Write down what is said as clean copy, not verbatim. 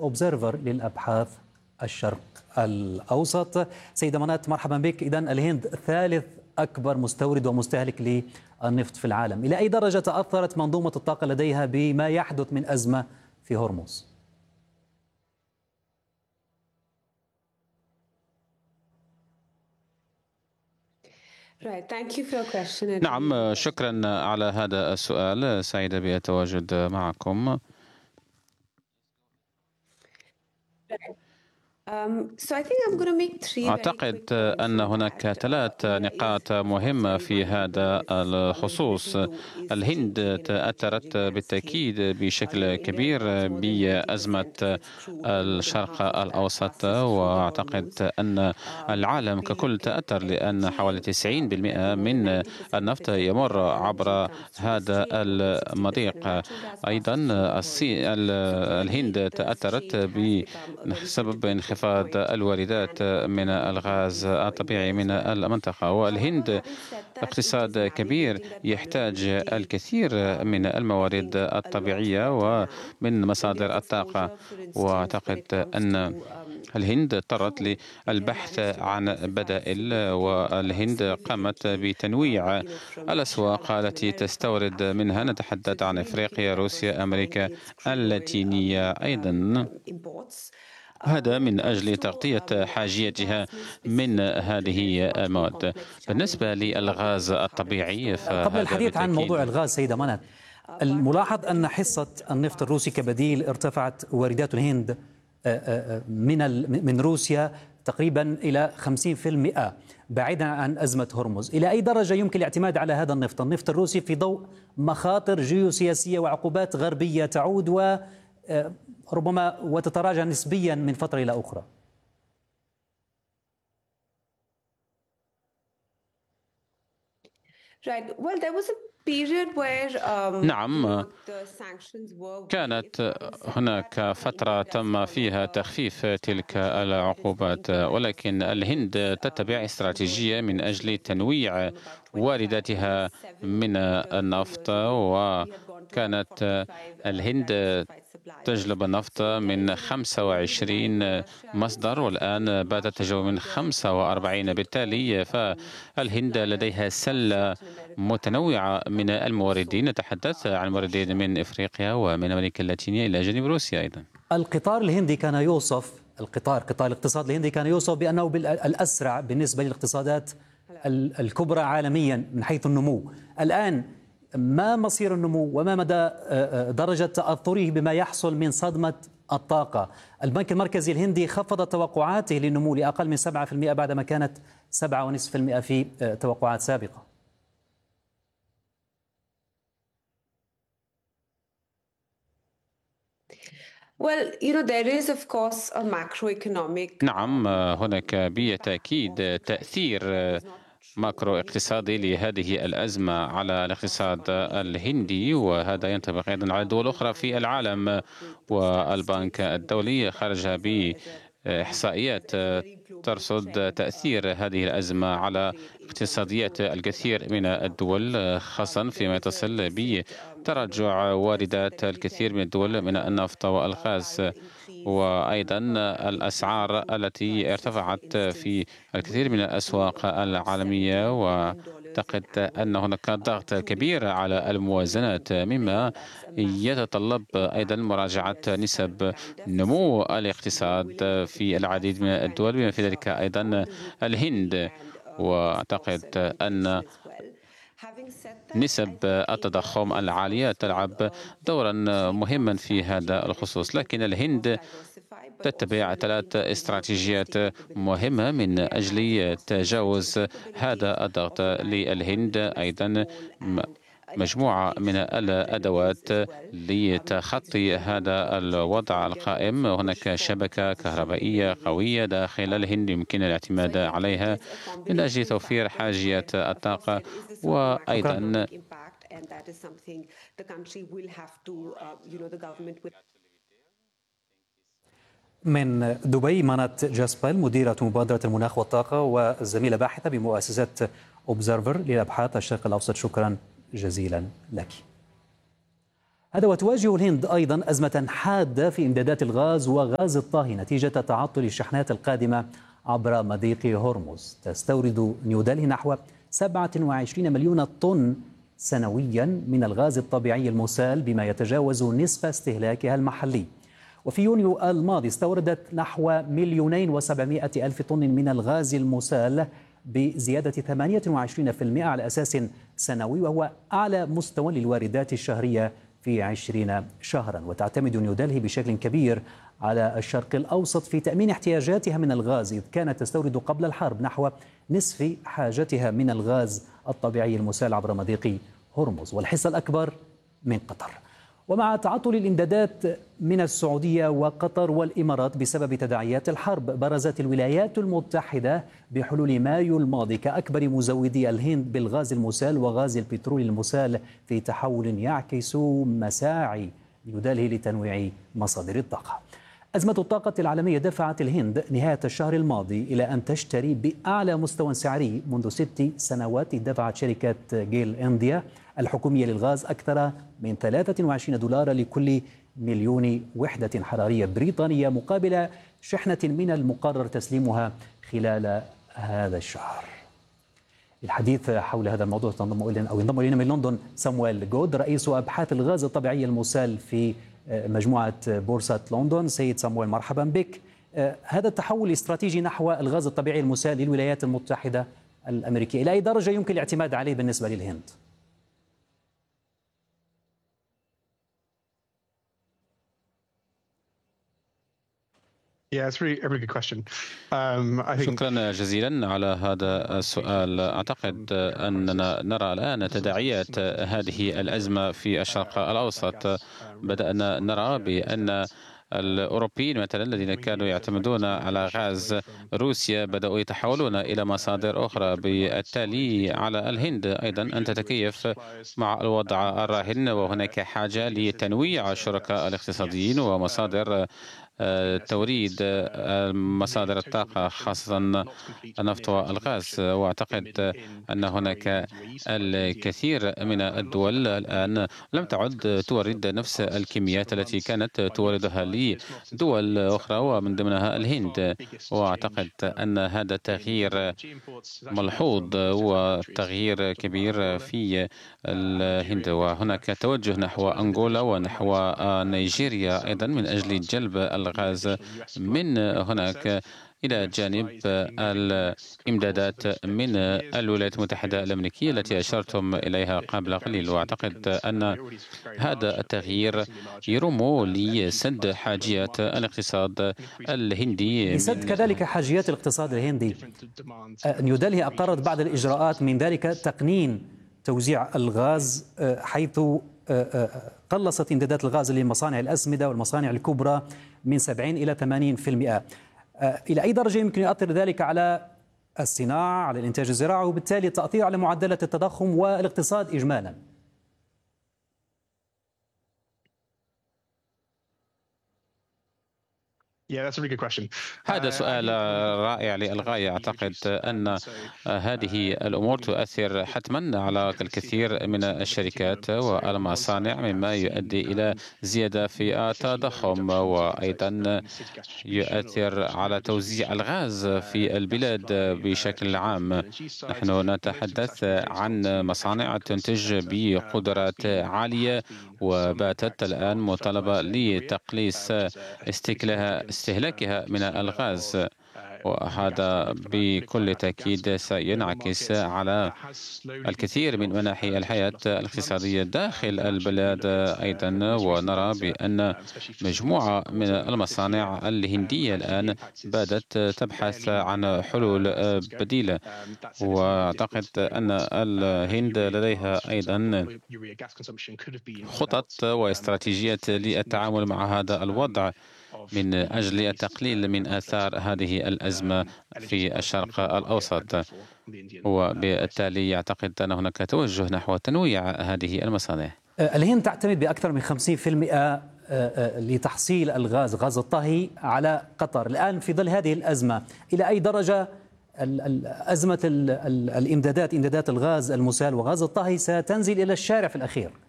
أوبزرفر للأبحاث الشرق الأوسط. سيدة منات، مرحبا بك. إذن الهند ثالث أكبر مستورد ومستهلك للنفط في العالم، إلى أي درجة تأثرت منظومة الطاقة لديها بما يحدث من أزمة في هرمز؟ نعم، شكرا على هذا السؤال، سعيدة بالتواجد معكم. أعتقد أن هناك ثلاث نقاط مهمة في هذا الخصوص. الهند تأثرت بالتأكيد بشكل كبير بأزمة الشرق الأوسط، وأعتقد أن العالم ككل تأثر، لأن حوالي 90% من النفط يمر عبر هذا المضيق. أيضا الهند تأثرت بسبب انخفاض الواردات من الغاز الطبيعي من المنطقة، والهند اقتصاد كبير يحتاج الكثير من الموارد الطبيعية ومن مصادر الطاقة، وأعتقد أن الهند اضطرت للبحث عن بدائل، والهند قامت بتنويع الأسواق التي تستورد منها. نتحدث عن أفريقيا، روسيا، أمريكا اللاتينية أيضا، هذا من أجل تغطية حاجيتها من هذه المواد. بالنسبة للغاز الطبيعي، قبل الحديث عن موضوع الغاز سيدة منى، الملاحظ أن حصة النفط الروسي كبديل ارتفعت واردات الهند من روسيا تقريبا إلى 50%، بعيدا عن أزمة هرمز. إلى أي درجة يمكن الاعتماد على هذا النفط الروسي في ضوء مخاطر جيوسياسية وعقوبات غربية تعود وربما وتتراجع نسبيا من فترة إلى أخرى؟ نعم، كانت هناك فترة تم فيها تخفيف تلك العقوبات، ولكن الهند تتبع استراتيجية من أجل تنويع وارداتها من النفط، وكانت الهند تجلب النفط من 25 مصدر، والآن باتت تجلب من 45. بالتالي فالهند لديها سلة متنوعة من الموردين. نتحدث عن موردين من إفريقيا ومن أمريكا اللاتينية إلى جانب روسيا أيضا. القطار الهندي كان يوصف، قطار الاقتصاد الهندي كان يوصف بأنه الأسرع بالنسبة للاقتصادات الكبرى عالميا من حيث النمو. الآن ما مصير النمو وما مدى درجة تأثره بما يحصل من صدمة الطاقة؟ البنك المركزي الهندي خفض توقعاته للنمو لأقل من 7% بعدما كانت 7.5% في توقعات سابقة. نعم، هناك بالتأكيد تأثير ماكرو اقتصادي لهذه الأزمة على الاقتصاد الهندي، وهذا ينطبق أيضا على دول أخرى في العالم. والبنك الدولي خرج بإحصائيات ترصد تأثير هذه الأزمة على اقتصاديات الكثير من الدول، خاصة فيما يتصل بتراجع واردات الكثير من الدول من النفط والغاز، وأيضا الأسعار التي ارتفعت في الكثير من الأسواق العالمية. وأعتقد أن هناك ضغط كبير على الموازنات، مما يتطلب أيضا مراجعة نسب نمو الاقتصاد في العديد من الدول بما في ذلك أيضا الهند. وأعتقد أن نسب التضخم العالية تلعب دورا مهما في هذا الخصوص، لكن الهند تتبع 3 استراتيجيات مهمة من أجل تجاوز هذا الضغط. للهند أيضا مجموعة من الأدوات لتخطي هذا الوضع القائم. هناك شبكة كهربائية قوية داخل الهند يمكن الاعتماد عليها من أجل توفير حاجية الطاقة، وأيضا من دبي منات جاسبال، مديرة مبادرة المناخ والطاقة وزميلة باحثة بمؤسسة أوبزرفر للأبحاث الشرق الأوسط، شكرا جزيلا لك. هذا وتواجه الهند أيضا أزمة حادة في إمدادات الغاز وغاز الطهي نتيجة تعطل الشحنات القادمة عبر مضيق هرمز. تستورد نيودلهي نحو 27 مليون طن سنويا من الغاز الطبيعي المسال بما يتجاوز نصف استهلاكها المحلي. وفي يونيو الماضي استوردت نحو 2,700,000 طن من الغاز المسال بزيادة 28% على أساس سنوي، وهو أعلى مستوى للواردات الشهرية في 20 شهرا. وتعتمد نيودلهي بشكل كبير على الشرق الأوسط في تأمين احتياجاتها من الغاز، إذ كانت تستورد قبل الحرب نحو نصف حاجتها من الغاز الطبيعي المسال عبر مضيق هرمز، والحصة الأكبر من قطر. ومع تعطل الإمدادات من السعودية وقطر والإمارات بسبب تداعيات الحرب، برزت الولايات المتحدة بحلول مايو الماضي كأكبر مزودي الهند بالغاز المسال وغاز البترول المسال في تحول يعكس مساعي نيودلهي لتنويع مصادر الطاقة. أزمة الطاقة العالمية دفعت الهند نهاية الشهر الماضي إلى أن تشتري بأعلى مستوى سعري منذ 6 سنوات. دفعت شركة جيل إنديا الحكومية للغاز أكثر من $23 لكل مليون وحدة حرارية بريطانية مقابل شحنة من المقرر تسليمها خلال هذا الشهر. للحديث حول هذا الموضوع ينضم إلينا من لندن سامويل جود، رئيس أبحاث الغاز الطبيعي المسال في مجموعة بورصة لندن. سيد سامويل، مرحبا بك. هذا التحول الاستراتيجي نحو الغاز الطبيعي المسال للولايات المتحدة الأمريكية، إلى أي درجة يمكن الاعتماد عليه بالنسبة للهند؟ شكرا جزيلا على هذا السؤال. أعتقد أننا نرى الآن تداعيات هذه الأزمة في الشرق الأوسط. بدأنا نرى بأن الأوروبيين مثلا الذين كانوا يعتمدون على غاز روسيا بدأوا يتحولون إلى مصادر أخرى، بالتالي على الهند أيضا أن تتكيف مع الوضع الراهن، وهناك حاجة لتنويع الشركاء الاقتصاديين ومصادر توريد مصادر الطاقة خاصة النفط والغاز. وأعتقد أن هناك الكثير من الدول الآن لم تعد تورد نفس الكميات التي كانت توردها لدول أخرى ومن ضمنها الهند. وأعتقد أن هذا تغيير ملحوظ وتغيير كبير في الهند، وهناك توجه نحو أنغولا ونحو نيجيريا أيضا من أجل جلب الغاز من هناك، إلى جانب الإمدادات من الولايات المتحدة الأمريكية التي أشرتم إليها قبل قليل. وأعتقد أن هذا التغيير يرمو لسد حاجيات الاقتصاد الهندي، لسد كذلك حاجيات الاقتصاد الهندي. نيودلهي أقرت بعض الإجراءات من ذلك تقنين توزيع الغاز، حيث قلصت إمدادات الغاز لمصانع الأسمدة والمصانع الكبرى من 70 إلى 80%. إلى أي درجة يمكن يؤثر ذلك على الصناعة، على الإنتاج الزراعي، وبالتالي تأثير على معدلات التضخم والاقتصاد إجمالا؟ هذا سؤال رائع للغاية. أعتقد أن هذه الأمور تؤثر حتما على الكثير من الشركات والمصانع، مما يؤدي إلى زيادة في التضخم، وأيضا يؤثر على توزيع الغاز في البلاد بشكل عام. نحن نتحدث عن مصانع تنتج بقدرات عالية وباتت الآن مطالبة لتقليص استهلاكها من الغاز، وهذا بكل تأكيد سينعكس على الكثير من مناحي الحياة الاقتصادية داخل البلاد أيضا. ونرى بأن مجموعة من المصانع الهندية الآن بدأت تبحث عن حلول بديلة، وأعتقد أن الهند لديها أيضا خطط واستراتيجيات للتعامل مع هذا الوضع من أجل التقليل من آثار هذه الأزمة في الشرق الأوسط. وبالتالي يعتقد أن هناك توجه نحو تنويع هذه المصانع. الهند تعتمد بأكثر من 50% لتحصيل غاز الطهي على قطر. الآن في ظل هذه الأزمة، إلى أي درجة أزمة إمدادات الغاز المسال وغاز الطهي ستنزل إلى الشارع في الأخير؟